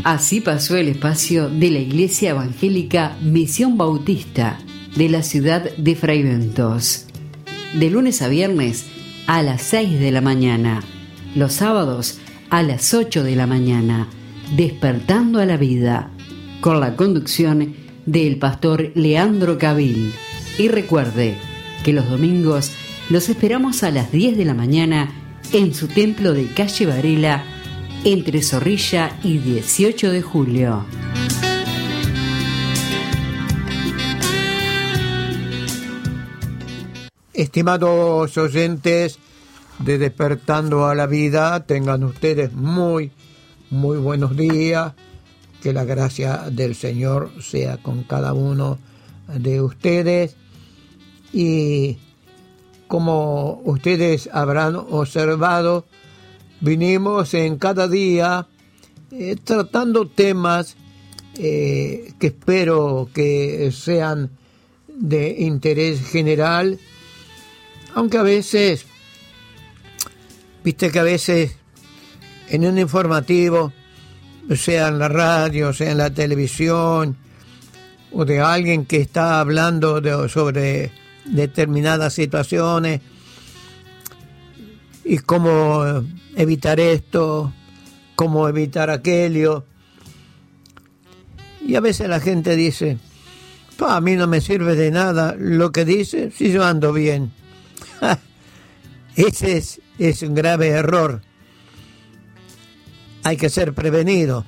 Así pasó el espacio de la Iglesia Evangélica Misión Bautista de la ciudad de Fraiventos. De lunes a viernes a las 6 de la mañana. Los sábados a las 8 de la mañana. Despertando a la vida. Con la conducción del pastor Leandro Cabil. Y recuerde que los domingos los esperamos a las 10 de la mañana en su templo de calle Varela, entre Zorrilla y 18 de julio. Estimados oyentes de Despertando a la Vida, tengan ustedes muy buenos días. Que la gracia del Señor sea con cada uno de ustedes. Y como ustedes habrán observado, vinimos en cada día tratando temas que espero que sean de interés general, aunque a veces, viste que a veces en un informativo, sea en la radio, sea en la televisión, o de alguien que está hablando sobre determinadas situaciones y cómo evitar esto, cómo evitar aquello. Y a veces la gente dice, a mí no me sirve de nada lo que dice si yo ando bien. Ese es un grave error. Hay que ser prevenido.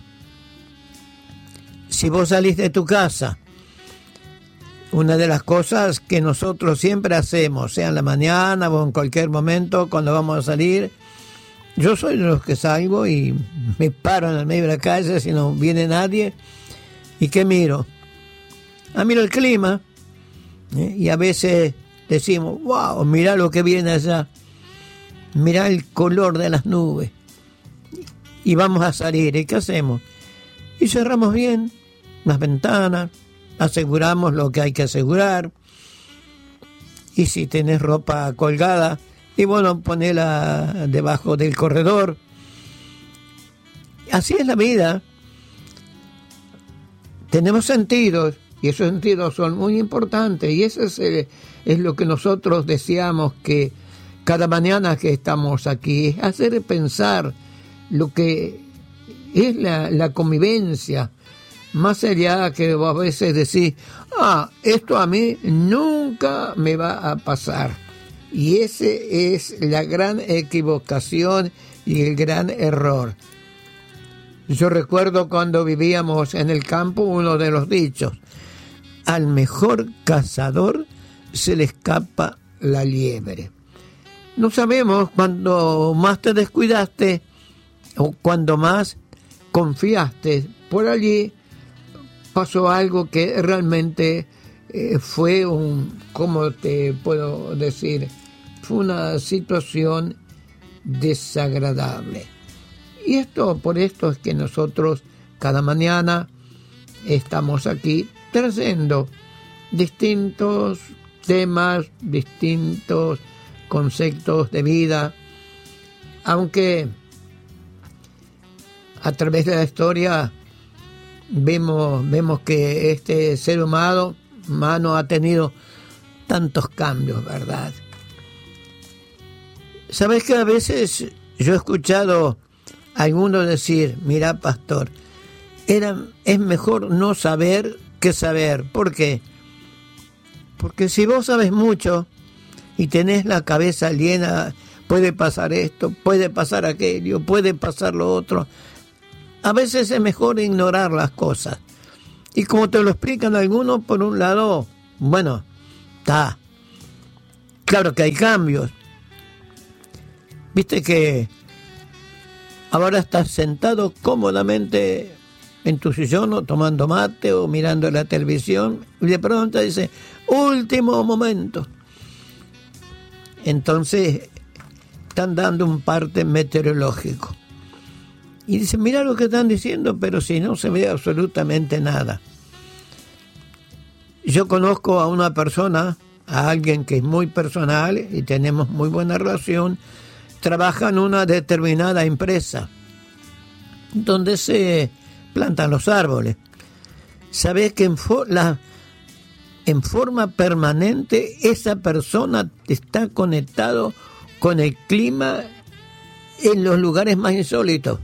Si vos salís de tu casa, una de las cosas que nosotros siempre hacemos, sea en la mañana o en cualquier momento cuando vamos a salir, yo soy de los que salgo y me paro en el medio de la calle si no viene nadie. ¿Y qué miro? Miro el clima, y a veces decimos, wow, mirá lo que viene allá, mirá el color de las nubes. Y vamos a salir, ¿y qué hacemos? Y cerramos bien las ventanas, aseguramos lo que hay que asegurar, y si tenés ropa colgada, y bueno, ponela debajo del corredor. Así es la vida. Tenemos sentidos, y esos sentidos son muy importantes, y eso es lo que nosotros deseamos que cada mañana que estamos aquí, es hacer pensar lo que es la convivencia, más allá que a veces decís, esto a mí nunca me va a pasar. Y ese es la gran equivocación y el gran error. Yo recuerdo cuando vivíamos en el campo uno de los dichos, al mejor cazador se le escapa la liebre. No sabemos cuando más te descuidaste o cuando más confiaste, por allí pasó algo que realmente fue ¿cómo te puedo decir? Fue una situación desagradable. Y por esto es que nosotros cada mañana estamos aquí trayendo distintos temas, distintos conceptos de vida, aunque a través de la historia vemos que este ser humano ha tenido tantos cambios, ¿verdad? ¿Sabes que a veces yo he escuchado a algunos decir, mira, pastor, es mejor no saber que saber? ¿Por qué? Porque si vos sabes mucho y tenés la cabeza llena, puede pasar esto, puede pasar aquello, puede pasar lo otro, a veces es mejor ignorar las cosas. Y como te lo explican algunos, por un lado, bueno, está claro que hay cambios. Viste que ahora estás sentado cómodamente en tu sillón o tomando mate o mirando la televisión y de pronto dice, último momento. Entonces están dando un parte meteorológico. Y dicen, mira lo que están diciendo, pero si no se ve absolutamente nada. Yo conozco a una persona, a alguien que es muy personal y tenemos muy buena relación, trabaja en una determinada empresa donde se plantan los árboles. Sabés que en forma permanente esa persona está conectado con el clima en los lugares más insólitos,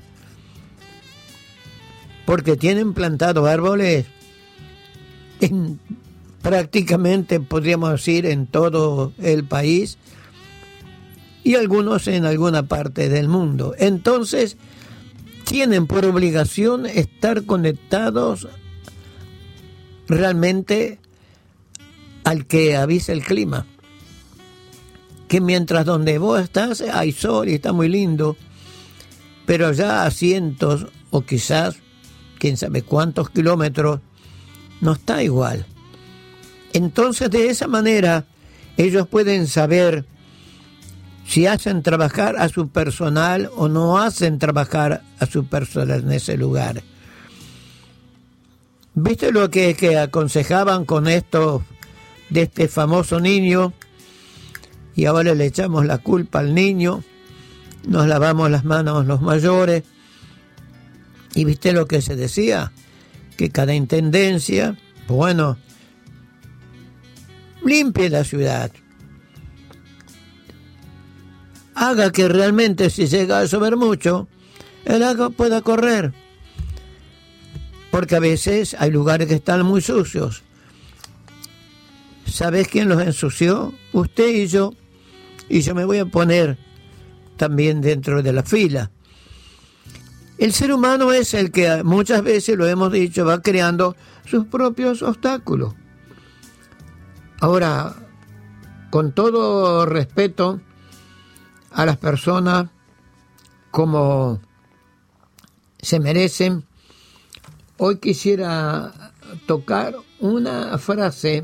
porque tienen plantados árboles en prácticamente, podríamos decir, en todo el país y algunos en alguna parte del mundo. Entonces tienen por obligación estar conectados realmente al que avisa el clima, que mientras donde vos estás hay sol y está muy lindo, pero allá a cientos o quizás quién sabe cuántos kilómetros no está igual. Entonces de esa manera ellos pueden saber si hacen trabajar a su personal o no hacen trabajar a su personal en ese lugar. ¿Viste lo que aconsejaban con esto de este famoso niño? Y ahora le echamos la culpa al niño, nos lavamos las manos los mayores. ¿Y viste lo que se decía? Que cada intendencia, bueno, limpie la ciudad. Haga que realmente si llega a llover mucho, el agua pueda correr. Porque a veces hay lugares que están muy sucios. ¿Sabés quién los ensució? Usted y yo. Y yo me voy a poner también dentro de la fila. El ser humano es el que muchas veces, lo hemos dicho, va creando sus propios obstáculos. Ahora, con todo respeto a las personas como se merecen, hoy quisiera tocar una frase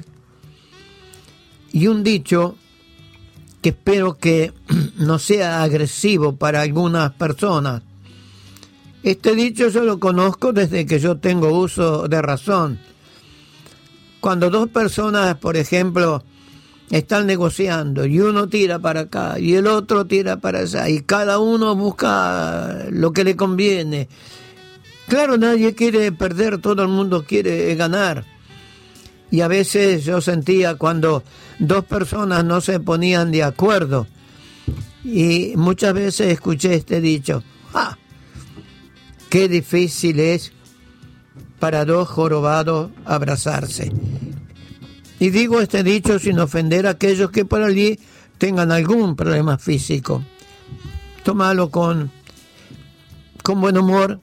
y un dicho que espero que no sea agresivo para algunas personas. Este dicho yo lo conozco desde que yo tengo uso de razón. Cuando dos personas, por ejemplo, están negociando y uno tira para acá y el otro tira para allá y cada uno busca lo que le conviene. Claro, nadie quiere perder, todo el mundo quiere ganar. Y a veces yo sentía cuando dos personas no se ponían de acuerdo. Y muchas veces escuché este dicho: ¡ah! Qué difícil es para dos jorobados abrazarse. Y digo este dicho sin ofender a aquellos que por allí tengan algún problema físico. Tómalo con buen humor,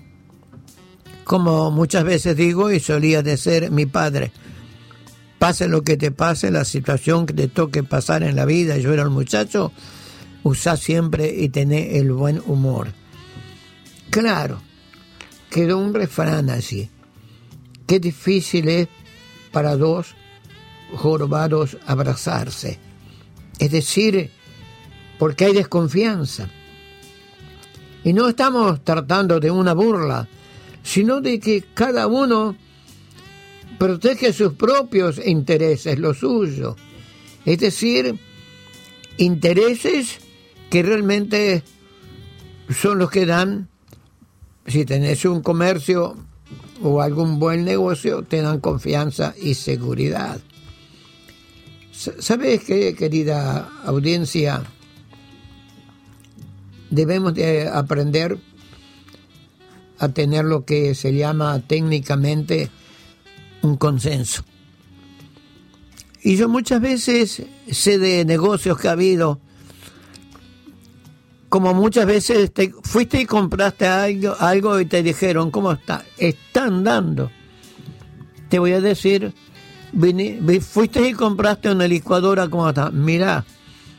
como muchas veces digo y solía decir mi padre: pase lo que te pase, la situación que te toque pasar en la vida, yo era el muchacho, usá siempre y tené el buen humor. Claro, quedó un refrán así: qué difícil es para dos jorobados abrazarse. Es decir, porque hay desconfianza. Y no estamos tratando de una burla, sino de que cada uno protege sus propios intereses, lo suyo. Es decir, intereses que realmente son los que dan, si tenés un comercio o algún buen negocio, te dan confianza y seguridad. ¿Sabes qué, querida audiencia? Debemos de aprender a tener lo que se llama técnicamente un consenso. Y yo muchas veces sé de negocios que ha habido, como muchas veces te fuiste y compraste algo y te dijeron: ¿cómo está? Están dando. Te voy a decir, fuiste y compraste una licuadora, ¿cómo está? Mirá,